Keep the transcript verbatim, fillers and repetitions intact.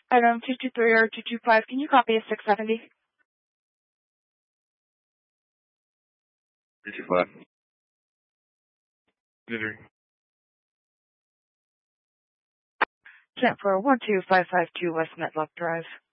Item two two three or two two five, can you copy a six seventy? two two five. Sent for one two five five two West Metlock Drive.